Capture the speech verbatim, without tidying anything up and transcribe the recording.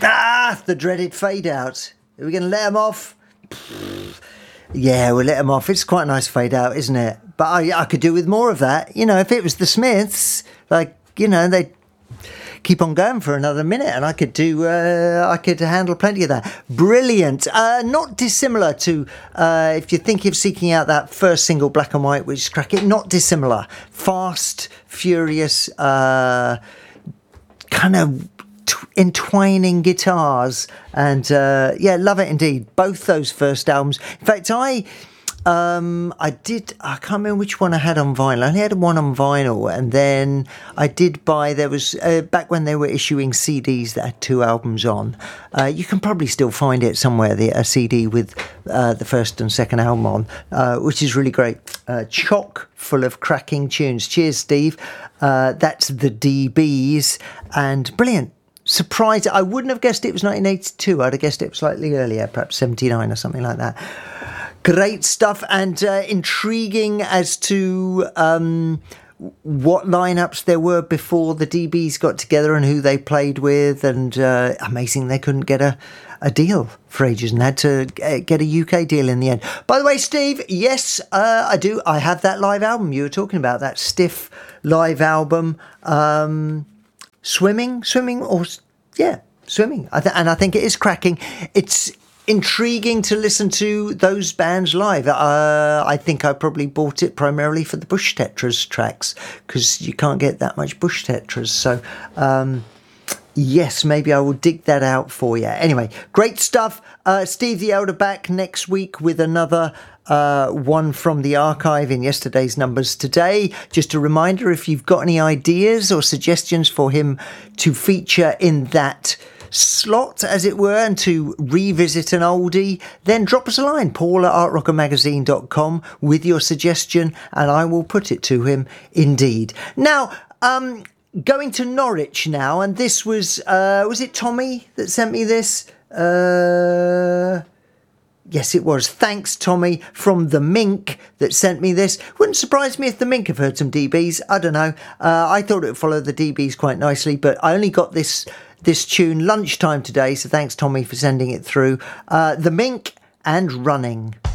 Ah, the dreaded fade out. Are we going to let them off? Yeah, we'll let them off. It's quite a nice fade out, isn't it? But I, I could do with more of that. You know, if it was the Smiths, like, you know, they keep on going for another minute, and I could do, uh, I could handle plenty of that. Brilliant. Uh, not dissimilar to, uh, if you think of seeking out that first single, Black and White, which is cracking, not dissimilar. Fast, furious, uh, kind of entwining guitars, and uh, yeah, love it indeed. Both those first albums. In fact, I um, I did. I can't remember which one I had on vinyl. I only had one on vinyl, and then I did buy. There was uh, back when they were issuing C Ds that had two albums on. Uh, you can probably still find it somewhere. The a C D with uh, the first and second album on, uh, which is really great. Uh, chock full of cracking tunes. Cheers, Steve. Uh, that's the D Bs, and brilliant. Surprised. I wouldn't have guessed it was nineteen eighty-two. I'd have guessed it was slightly earlier, perhaps seventy-nine or something like that. Great stuff, and uh, intriguing as to um, what lineups there were before the D Bs got together and who they played with, and uh, amazing they couldn't get a, a deal for ages and had to get a U K deal in the end. By the way, Steve, yes, uh, I do. I have that live album you were talking about, that Stiff live album. Um, Swimming, swimming, or yeah, swimming. I th- and I think it is cracking. It's intriguing to listen to those bands live. Uh, I think I probably bought it primarily for the Bush Tetras tracks, because you can't get that much Bush Tetras. So, um, yes, maybe I will dig that out for you. Anyway, great stuff. Uh, Steve the Elder back next week with another Uh, one from the archive in yesterday's numbers today. Just a reminder, if you've got any ideas or suggestions for him to feature in that slot, as it were, and to revisit an oldie, then drop us a line, paul at art rocker magazine dot com, with your suggestion, and I will put it to him indeed. Now, um, going to Norwich now, and this was, uh, was it Tommy that sent me this? Uh... Yes, it was. Thanks, Tommy, from The Mink, that sent me this. Wouldn't surprise me if The Mink have heard some D Bs. I don't know. Uh, I thought it would follow the D Bs quite nicely, but I only got this this tune lunchtime today, so thanks, Tommy, for sending it through. Uh, The Mink and Running.